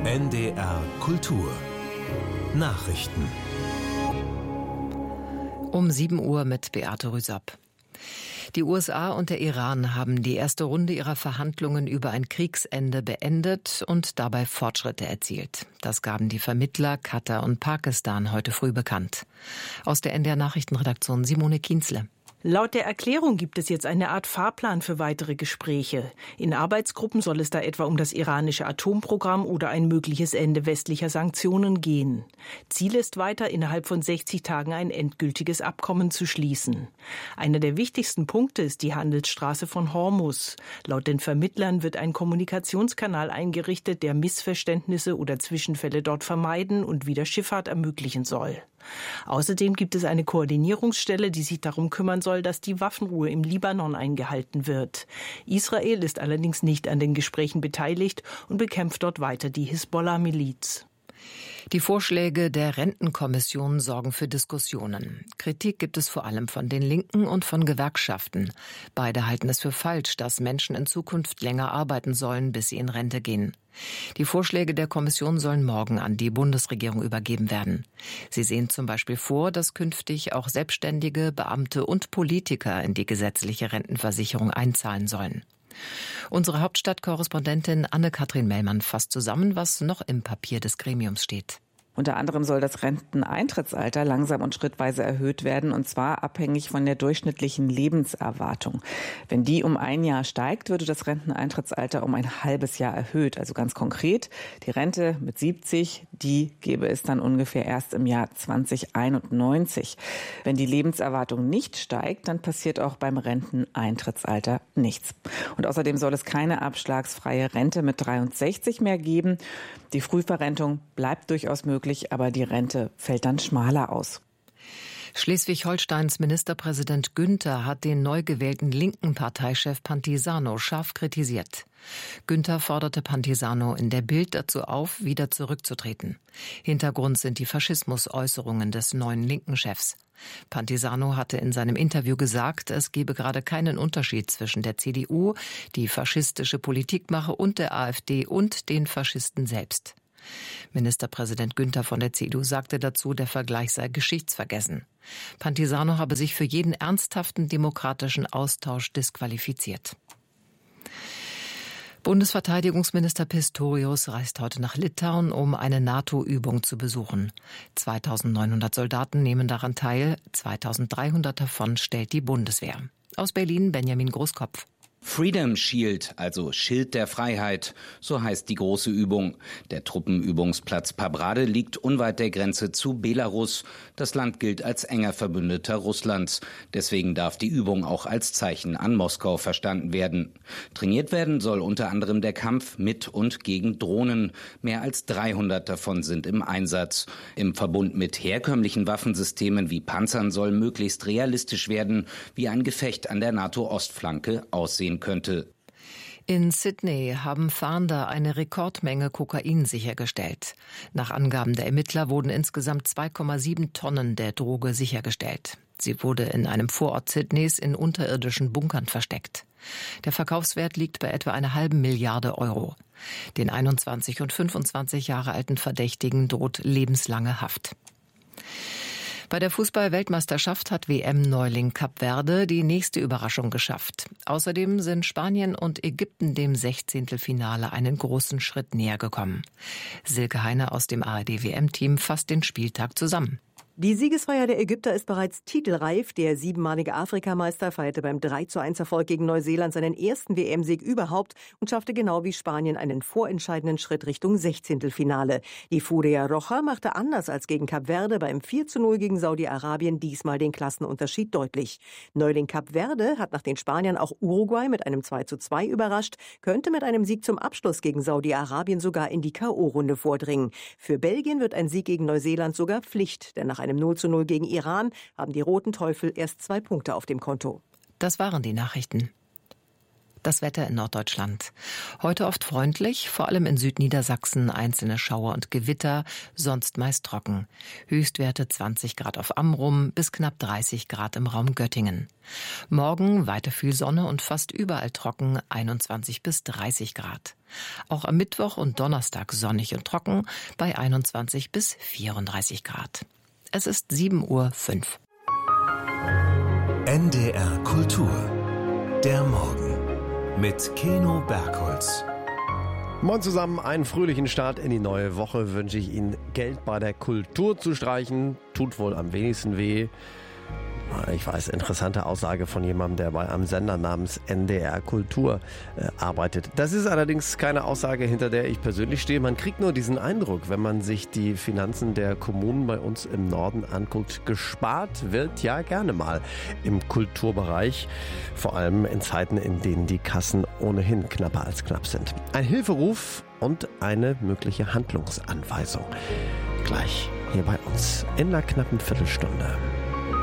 NDR Kultur Nachrichten Um 7 Uhr mit Beate Rüsop. Die USA und der Iran haben die erste Runde ihrer Verhandlungen über ein Kriegsende beendet und dabei Fortschritte erzielt. Das gaben die Vermittler Katar und Pakistan heute früh bekannt. Aus der NDR Nachrichtenredaktion Simone Kienzle. Laut der Erklärung gibt es jetzt eine Art Fahrplan für weitere Gespräche. In Arbeitsgruppen soll es da etwa um das iranische Atomprogramm oder ein mögliches Ende westlicher Sanktionen gehen. Ziel ist weiter, innerhalb von 60 Tagen ein endgültiges Abkommen zu schließen. Einer der wichtigsten Punkte ist die Handelsstraße von Hormuz. Laut den Vermittlern wird ein Kommunikationskanal eingerichtet, der Missverständnisse oder Zwischenfälle dort vermeiden und wieder Schifffahrt ermöglichen soll. Außerdem gibt es eine Koordinierungsstelle, die sich darum kümmern soll, dass die Waffenruhe im Libanon eingehalten wird. Israel ist allerdings nicht an den Gesprächen beteiligt und bekämpft dort weiter die Hisbollah-Miliz. Die Vorschläge der Rentenkommission sorgen für Diskussionen. Kritik gibt es vor allem von den Linken und von Gewerkschaften. Beide halten es für falsch, dass Menschen in Zukunft länger arbeiten sollen, bis sie in Rente gehen. Die Vorschläge der Kommission sollen morgen an die Bundesregierung übergeben werden. Sie sehen zum Beispiel vor, dass künftig auch Selbstständige, Beamte und Politiker in die gesetzliche Rentenversicherung einzahlen sollen. Unsere Hauptstadtkorrespondentin Anne-Kathrin Mellmann fasst zusammen, was noch im Papier des Gremiums steht. Unter anderem soll das Renteneintrittsalter langsam und schrittweise erhöht werden, und zwar abhängig von der durchschnittlichen Lebenserwartung. Wenn die um 1 Jahr steigt, würde das Renteneintrittsalter um ein halbes Jahr erhöht. Also ganz konkret, die Rente mit 70, die gäbe es dann ungefähr erst im Jahr 2091. Wenn die Lebenserwartung nicht steigt, dann passiert auch beim Renteneintrittsalter nichts. Und außerdem soll es keine abschlagsfreie Rente mit 63 mehr geben. Die Frühverrentung bleibt durchaus möglich, aber die Rente fällt dann schmaler aus. Schleswig-Holsteins Ministerpräsident Günther hat den neu gewählten linken Parteichef Pantisano scharf kritisiert. Günther forderte Pantisano in der Bild dazu auf, wieder zurückzutreten. Hintergrund sind die Faschismusäußerungen des neuen linken Chefs. Pantisano hatte in seinem Interview gesagt, es gebe gerade keinen Unterschied zwischen der CDU, die faschistische Politik mache, und der AfD und den Faschisten selbst. Ministerpräsident Günther von der CDU sagte dazu, der Vergleich sei geschichtsvergessen. Pantisano habe sich für jeden ernsthaften demokratischen Austausch disqualifiziert. Bundesverteidigungsminister Pistorius reist heute nach Litauen, um eine NATO-Übung zu besuchen. 2.900 Soldaten nehmen daran teil, 2.300 davon stellt die Bundeswehr. Aus Berlin Benjamin Großkopf. Freedom Shield, also Schild der Freiheit, so heißt die große Übung. Der Truppenübungsplatz Pabrade liegt unweit der Grenze zu Belarus. Das Land gilt als enger Verbündeter Russlands. Deswegen darf die Übung auch als Zeichen an Moskau verstanden werden. Trainiert werden soll unter anderem der Kampf mit und gegen Drohnen. Mehr als 300 davon sind im Einsatz. Im Verbund mit herkömmlichen Waffensystemen wie Panzern soll möglichst realistisch werden, wie ein Gefecht an der NATO-Ostflanke aussehen könnte. In Sydney haben Fahnder eine Rekordmenge Kokain sichergestellt. Nach Angaben der Ermittler wurden insgesamt 2,7 Tonnen der Droge sichergestellt. Sie wurde in einem Vorort Sydneys in unterirdischen Bunkern versteckt. Der Verkaufswert liegt bei etwa 1,5 Milliarde Euro. Den 21 und 25 Jahre alten Verdächtigen droht lebenslange Haft. Bei der Fußball-Weltmeisterschaft hat WM-Neuling Kap Verde die nächste Überraschung geschafft. Außerdem sind Spanien und Ägypten dem 16. einen großen Schritt näher gekommen. Silke Heine aus dem ARD-WM-Team fasst den Spieltag zusammen. Die Siegesfeier der Ägypter ist bereits titelreif. Der 7-malige Afrikameister feierte beim 3:1-Erfolg gegen Neuseeland seinen ersten WM-Sieg überhaupt und schaffte genau wie Spanien einen vorentscheidenden Schritt Richtung 16. Die Furia Roja machte anders als gegen Kap Verde beim 4:0 gegen Saudi-Arabien diesmal den Klassenerunterschied deutlich. Neuling Kap Verde hat nach den Spaniern auch Uruguay mit einem 2:2 überrascht, könnte mit einem Sieg zum Abschluss gegen Saudi-Arabien sogar in die K.O.-Runde vordringen. Für Belgien wird ein Sieg gegen Neuseeland sogar Pflicht, denn nach einem 0:0 gegen Iran haben die Roten Teufel erst 2 Punkte auf dem Konto. Das waren die Nachrichten. Das Wetter in Norddeutschland. Heute oft freundlich, vor allem in Südniedersachsen einzelne Schauer und Gewitter, sonst meist trocken. Höchstwerte 20 Grad auf Amrum bis knapp 30 Grad im Raum Göttingen. Morgen weiter viel Sonne und fast überall trocken, 21 bis 30 Grad. Auch am Mittwoch und Donnerstag sonnig und trocken bei 21 bis 34 Grad. Es ist 7:05 Uhr. NDR Kultur. Der Morgen. Mit Keno Bergholz. Moin zusammen, einen fröhlichen Start in die neue Woche wünsche ich Ihnen. Geld bei der Kultur zu streichen, tut wohl am wenigsten weh. Ich weiß, interessante Aussage von jemandem, der bei einem Sender namens NDR Kultur arbeitet. Das ist allerdings keine Aussage, hinter der ich persönlich stehe. Man kriegt nur diesen Eindruck, wenn man sich die Finanzen der Kommunen bei uns im Norden anguckt. Gespart wird ja gerne mal im Kulturbereich, vor allem in Zeiten, in denen die Kassen ohnehin knapper als knapp sind. Ein Hilferuf und eine mögliche Handlungsanweisung. Gleich hier bei uns in einer knappen Viertelstunde.